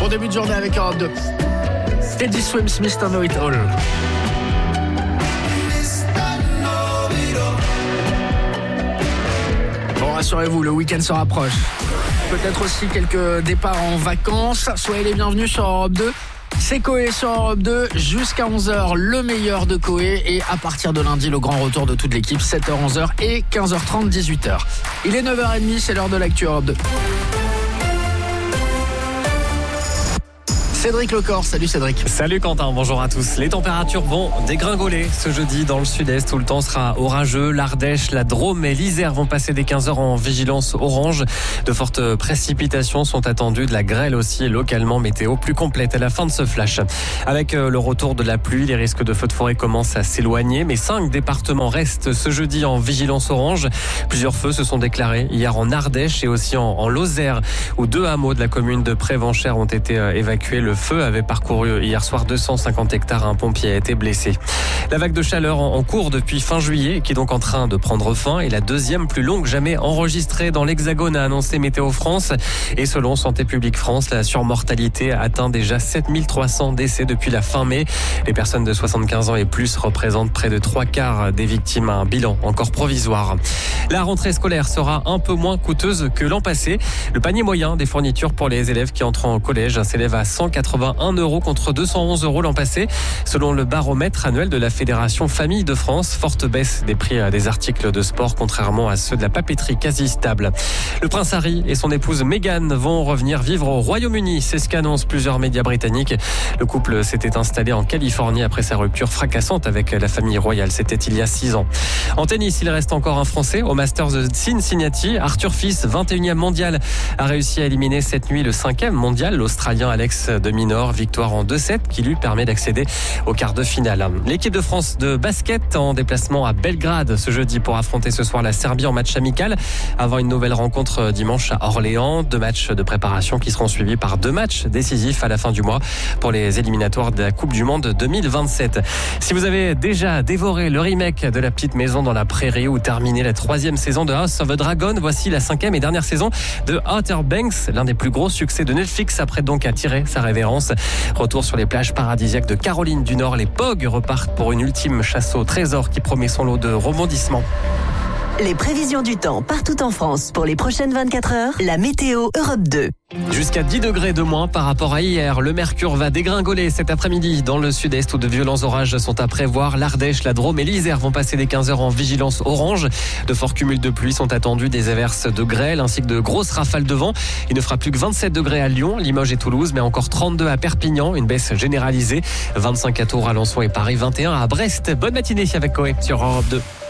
Bon début de journée avec Europe 2. Teddy Swims, Mr. Know It All. Bon, rassurez-vous, le week-end se rapproche. Peut-être aussi quelques départs en vacances. Soyez les bienvenus sur Europe 2. C'est Coé sur Europe 2 jusqu'à 11h, le meilleur de Coé. Et à partir de lundi, le grand retour de toute l'équipe, 7h, 11h et 15h30, 18h. Il est 9h30, c'est l'heure de l'actu Europe 2. Cédric Lecor, salut Cédric. Salut Quentin, bonjour à tous. Les températures vont dégringoler ce jeudi dans le sud-est où le temps sera orageux. L'Ardèche, la Drôme et l'Isère vont passer dès 15h en vigilance orange. De fortes précipitations sont attendues, de la grêle aussi localement. Météo plus complète à la fin de ce flash. Avec le retour de la pluie, les risques de feux de forêt commencent à s'éloigner. Mais 5 départements restent ce jeudi en vigilance orange. Plusieurs feux se sont déclarés hier en Ardèche et aussi en Lozère où 2 hameaux de la commune de Prévenchères ont été évacués. Le feu avait parcouru hier soir 250 hectares. Un pompier a été blessé. La vague de chaleur en cours depuis fin juillet, qui est donc en train de prendre fin, est la deuxième plus longue jamais enregistrée dans l'Hexagone, a annoncé Météo France. Et selon Santé publique France, la surmortalité atteint déjà 7300 décès depuis la fin mai. Les personnes de 75 ans et plus représentent près de 3/4 des victimes. Un bilan encore provisoire. La rentrée scolaire sera un peu moins coûteuse que l'an passé. Le panier moyen des fournitures pour les élèves qui entrent en collège s'élève à 181 € contre 211 € l'an passé. Selon le baromètre annuel de la Fédération Famille de France, forte baisse des prix des articles de sport contrairement à ceux de la papeterie quasi stable. Le prince Harry et son épouse Meghan vont revenir vivre au Royaume-Uni. C'est ce qu'annoncent plusieurs médias britanniques. Le couple s'était installé en Californie après sa rupture fracassante avec la famille royale. C'était il y a 6 ans. En tennis, il reste encore un Français au Masters de Cincinnati. Arthur Fils, 21e mondial, a réussi à éliminer cette nuit le 5e mondial, l'Australien Alex de Minaur. Victoire en 2-7 qui lui permet d'accéder au quart de finale. L'équipe de France de basket en déplacement à Belgrade ce jeudi pour affronter ce soir la Serbie en match amical avant une nouvelle rencontre dimanche à Orléans. 2 matchs de préparation qui seront suivis par 2 matchs décisifs à la fin du mois pour les éliminatoires de la Coupe du Monde 2027. Si vous avez déjà dévoré le remake de La Petite Maison dans la Prairie ou terminé la 3e saison de House of the Dragon, voici la 5e et dernière saison de Outer Banks, l'un des plus gros succès de Netflix, s'apprête donc à tirer sa révérence. Retour sur les plages paradisiaques de Caroline du Nord. Les POG repartent pour une ultime chasse au trésor qui promet son lot de rebondissements. Les prévisions du temps partout en France pour les prochaines 24 heures. La météo Europe 2. Jusqu'à 10 degrés de moins par rapport à hier. Le mercure va dégringoler cet après-midi dans le sud-est où de violents orages sont à prévoir. L'Ardèche, la Drôme et l'Isère vont passer dès 15h en vigilance orange. De forts cumuls de pluie sont attendus, des averses de grêle ainsi que de grosses rafales de vent. Il ne fera plus que 27 degrés à Lyon, Limoges et Toulouse, mais encore 32 à Perpignan. Une baisse généralisée. 25 à Tours, Alençon et Paris, 21 à Brest. Bonne matinée avec Coé sur Europe 2.